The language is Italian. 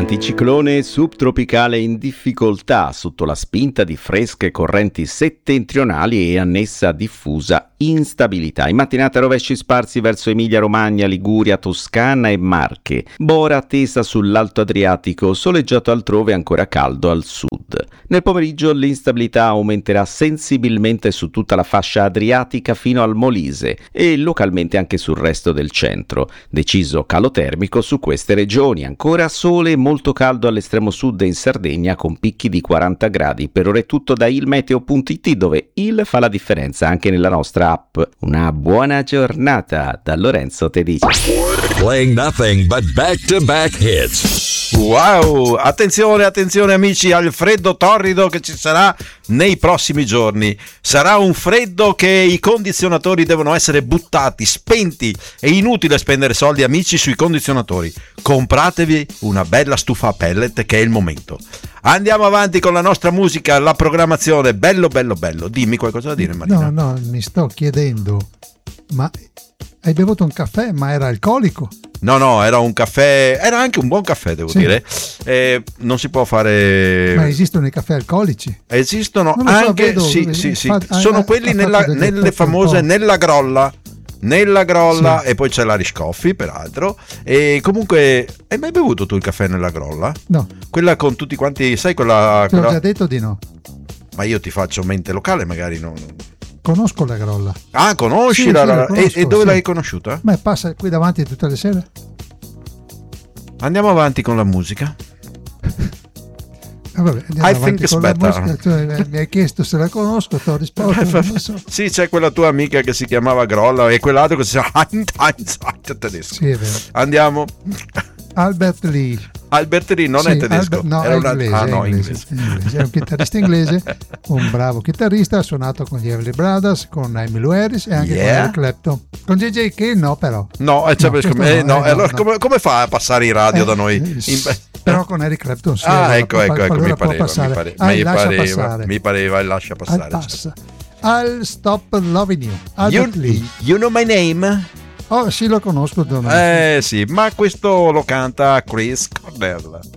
Anticiclone subtropicale in difficoltà sotto la spinta di fresche correnti settentrionali e annessa diffusa instabilità. In mattinata rovesci sparsi verso Emilia-Romagna, Liguria, Toscana e Marche. Bora attesa sull'Alto Adriatico, soleggiato altrove, ancora caldo al sud. Nel pomeriggio l'instabilità aumenterà sensibilmente su tutta la fascia adriatica fino al Molise e localmente anche sul resto del centro. Deciso calo termico su queste regioni. Ancora sole e molto caldo all'estremo sud e in Sardegna con picchi di 40 gradi. Per ora è tutto da ilmeteo.it, dove il fa la differenza anche nella nostra app. Una buona giornata da Lorenzo Tedici. Playing nothing but back-to-back hits. Wow, attenzione amici al freddo torrido che ci sarà nei prossimi giorni. Sarà un freddo che i condizionatori devono essere buttati, spenti. È inutile spendere soldi, amici, sui condizionatori. Compratevi una bella stufa a pellet, che è il momento. Andiamo avanti con la nostra musica, la programmazione. Bello. Dimmi qualcosa da dire, Marina. No, mi sto chiedendo, ma hai bevuto un caffè, ma era alcolico? No, era un caffè, era anche un buon caffè, devo dire. Non si può fare. Ma esistono i caffè alcolici? Esistono so, anche, vedo, sì. Sono quelli nelle famose nella grolla. Sì. E poi c'è la Riscoffi, peraltro. E comunque, hai mai bevuto tu il caffè nella grolla? No. Quella con tutti quanti, sai quella. Ti ho già detto di no. Ma io ti faccio mente locale, magari no. Conosco la grolla. Ah, conosci sì, la conosco, e dove l'hai conosciuta? Ma passa qui davanti tutte le sere. Andiamo avanti con la musica. Vabbè, I think it's better. Tu mi hai chiesto se la conosco, ti ho risposto. Non so. Sì, c'è quella tua amica che si chiamava Grolla e quell'altro che si chiama tedesco. Sì, è vero. Andiamo. Albert Lee non è tedesco. Inglese. È un chitarrista inglese, un bravo chitarrista. Ha suonato con gli Everly Brothers, con Emmylou Harris e anche con Eric Clapton. Con J.J. Cale no, però. Come fa a passare in radio da noi? Però con Eric Clapton sì. Ecco, mi pareva, lascia passare. I'll Stop Loving You. Albert Lee. You know my name? Oh sì, lo conosco. Sì, ma questo lo canta Chris Cornell.